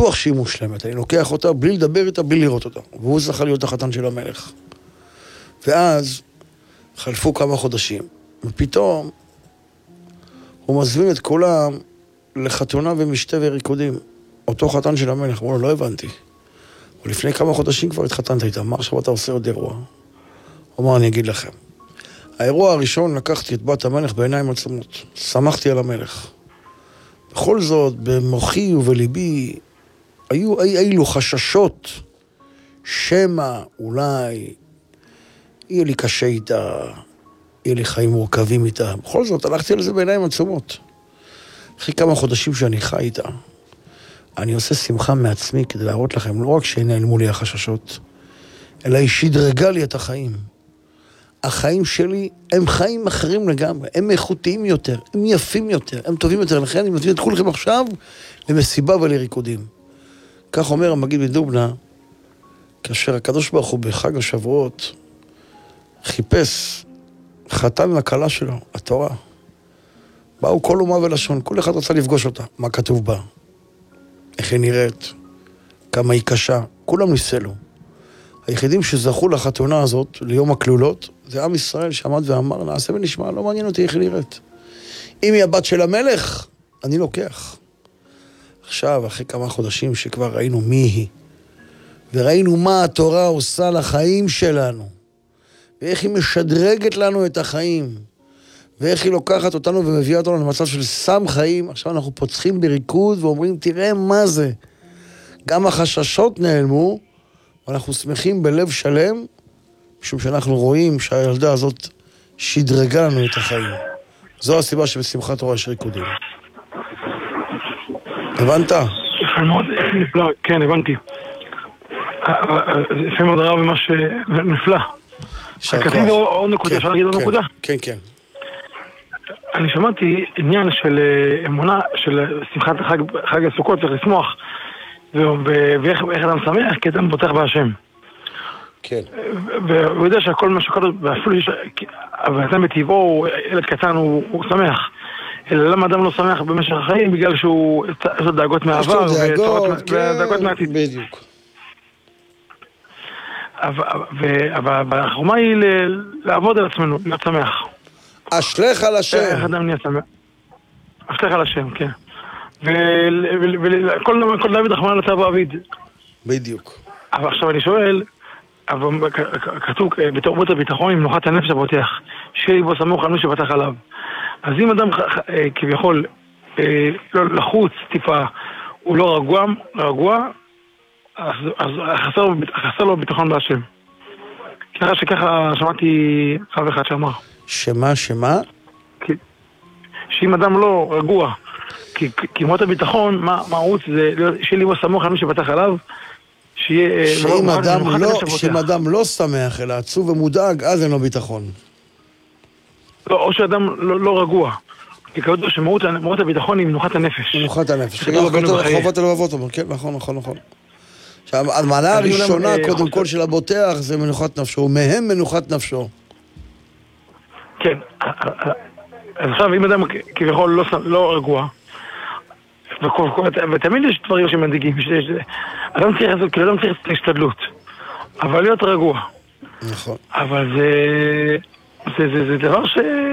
בטוח שהיא מושלמת, אני לוקח אותה בלי לדבר איתה, בלי לראות אותה, והוא זכה להיות החתן של המלך. ואז חלפו כמה חודשים, ופתאום הוא מזמין את כולם לחתונה ומשתה וריקודים. אותו חתן של המלך, אמרו לו, לא הבנתי. ולפני כמה חודשים כבר התחתנת איתה, מה עכשיו אתה עושה עוד אירוע? הוא אמר, אני אגיד לכם. האירוע הראשון, לקחתי את בת המלך בעיניים עצמות. שמחתי על המלך. בכל זאת, במוחי ובליבי, היו חששות, שמה, אולי, יהיה לי קשה איתה, יהיה לי חיים מורכבים איתה. בכל זאת, הלכתי על זה בעיניים עצומות. אחרי כמה חודשים שאני חי איתה, אני עושה שמחה מעצמי כדי להראות לכם, לא רק שנעלמו לי החששות, אלא היא שדרגה לי את החיים. החיים שלי הם חיים אחרים לגמרי, הם איכותיים יותר, הם יפים יותר, הם טובים יותר. לכן אני מזמין את כולכם עכשיו למסיבה ולריקודים. כך אומר המגיד מדובנה, כאשר הקדוש ברוך הוא בחג השבועות חיפש חתן לקלה שלו, התורה. באו כל אומה ולשון, כל אחד רצה לפגוש אותה. מה כתוב בה? איך היא נראית? כמה היא קשה? כולם ניסלו. היחידים שזכו לחתונה הזאת, ליום הכלולות, זה עם ישראל שעמד ואמר, נעשה ונשמע, לא מעניין אותי איך היא נראית. אם היא הבת של המלך, אני לוקח. עכשיו, אחרי כמה חודשים שכבר ראינו מי היא, וראינו מה התורה עושה לחיים שלנו, ואיך היא משדרגת לנו את החיים, ואיך היא לוקחת אותנו ומביאה אותנו למצב של סם חיים, עכשיו אנחנו פוצחים בריקוד ואומרים, תראה מה זה. גם החששות נעלמו, ואנחנו שמחים בלב שלם, משום שאנחנו רואים שהילדה הזאת שדרגה לנו את החיים. זו הסיבה שבשמחת תורה יש ריקודים. הבנת? נפלא, כן, הבנתי. זה מאוד רב ממש נפלא. כתיב עוד נקודה, אפשר להגיד עוד נקודה? כן, כן. אני שמעתי עניין של אמונה, של שמחת חג הסוכות, צריך לשמוח, ואיך אדם שמח, כי אדם בוטח בהשם. כן. והוא יודע שהכל מה שקורה, ואפילו אבל אדם בטבעו, ילד קטן, הוא שמח. אלא למה אדם לא שמח במשך החיים? בגלל שהוא יש לו דאגות מהעבר, ודאגות מהעתיד. בדיוק. אבל החומה היא לעבוד על עצמנו, להיות שמח. אשלך על השם. איך אדם נהיה שמח? אשלך על השם, כן. וכל דוד רחמנא ליצלן ועביד. בדיוק. אבל עכשיו אני שואל, כתוב בתרבות הביטחון, עם מנוחת הנפש הבוטח, שיהיה ליבו סמוך על מי שבטח עליו. אז אם אדם כביכול לחוץ טיפה, הוא לא רגוע, אז חסר לו ביטחון בהשם. ככה שמעתי רב אחד שאמר. שמה? שאם אדם לא רגוע, כי מות הביטחון, מהות זה שיהיה ליבו סמוך על מי שבטח עליו, שאם אדם לא שמח, אלא עצוב ומודאג, אז אין לו ביטחון. לא, או שאדם לא רגוע. כי כתוב שמהות הביטחון היא מנוחת הנפש. מנוחת הנפש. חובת הלבבות, אומר, כן, נכון. המעלה הראשונה, קודם כל של הבוטח, זה מנוחת נפשו, מהם מנוחת נפשו. כן. אז עכשיו, אם אדם כביכול לא רגוע, ותמיד יש דברים שמנדיגים, אדם צריך להשתדלות, אבל להיות רגוע. נכון. אבל זה דבר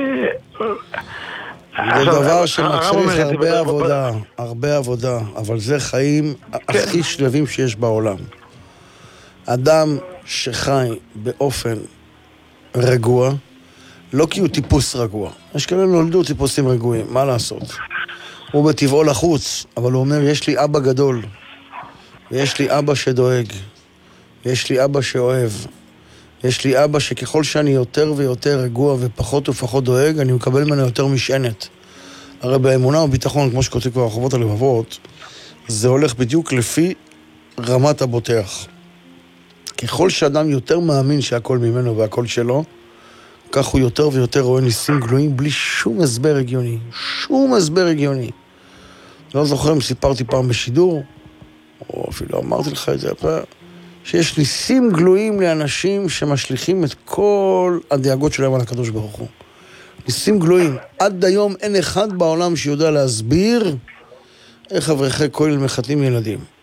זה דבר שמצריך הרבה עבודה, אבל זה חיים הכי שלבים שיש בעולם. אדם שחי באופן רגוע, לא כי הוא טיפוס רגוע. יש כאלה נולדו טיפוסים רגועים, מה לעשות? הוא בטבעו לחוץ, אבל הוא אומר, יש לי אבא גדול, ויש לי אבא שדואג, ויש לי אבא שאוהב, יש לי אבא שככל שאני יותר ויותר רגוע ופחות ופחות דואג, אני מקבל ממנו יותר משענת. הרי באמונה וביטחון, כמו שכותב כבר חובות הלבבות, זה הולך בדיוק לפי רמת הבוטח. ככל שאדם יותר מאמין שהכל ממנו והכל שלו, כך הוא יותר ויותר רואה ניסים גלויים בלי שום הסבר הגיוני. לא זוכר אם סיפרתי פעם בשידור, או אפילו אמרתי לך את זה הפעם, שיש ניסים גלויים לאנשים שמשליכים את כל הדאגות שלהם על הקדוש ברוך הוא. ניסים גלויים. עד היום אין אחד בעולם שיודע להסביר איך אברכי כולל מחתנים ילדים.